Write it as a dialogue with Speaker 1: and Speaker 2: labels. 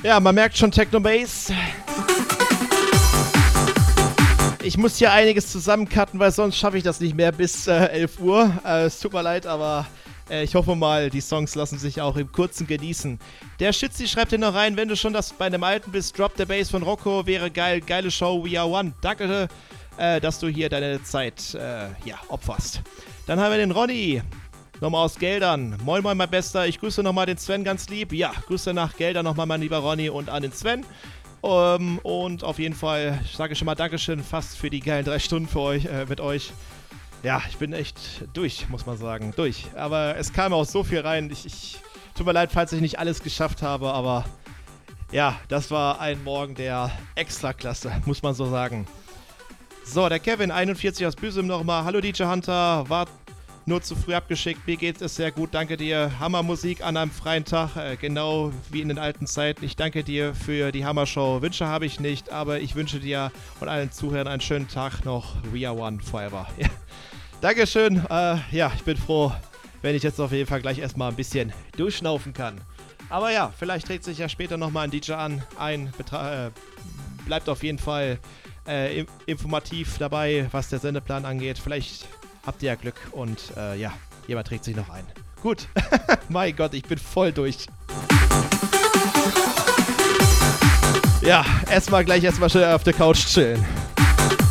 Speaker 1: Ja, man merkt schon Techno Bass. Ich muss hier einiges zusammencutten, weil sonst schaffe ich das nicht mehr bis 11 Uhr. Es tut mir leid, aber ich hoffe mal, die Songs lassen sich auch im Kurzen genießen. Der Shitzy schreibt hier noch rein, wenn du schon bei dem Alten bist, Drop the Bass von Rocco, wäre geil, geile Show, We Are One. Danke, dass du hier deine Zeit opferst. Dann haben wir den Ronny, nochmal aus Geldern. Moin moin, mein Bester, ich grüße nochmal den Sven ganz lieb. Ja, Grüße nach Geldern nochmal, mein lieber Ronny, und an den Sven. Und auf jeden Fall sage ich schon mal Dankeschön fast für die geilen 3 Stunden für euch, mit euch. Ja, ich bin echt durch, muss man sagen, durch. Aber es kam auch so viel rein. Tut mir leid, falls ich nicht alles geschafft habe, aber ja, das war ein Morgen der Extraklasse, muss man so sagen. So, der Kevin, 41 aus Büsum nochmal. Hallo DJ Hunter, war nur zu früh abgeschickt. Mir geht es sehr gut, danke dir. Hammermusik an einem freien Tag, genau wie in den alten Zeiten. Ich danke dir für die Hammershow. Wünsche habe ich nicht, aber ich wünsche dir und allen Zuhörern einen schönen Tag noch. We are one forever. Ja. Dankeschön. Ich bin froh, wenn ich jetzt auf jeden Fall gleich erstmal ein bisschen durchschnaufen kann. Aber ja, vielleicht trägt sich ja später nochmal ein DJ ein. Bleibt auf jeden Fall informativ dabei, was der Sendeplan angeht. Vielleicht habt ihr ja Glück und jemand trägt sich noch ein. Gut. Mein Gott, ich bin voll durch. Ja, erstmal schön auf der Couch chillen.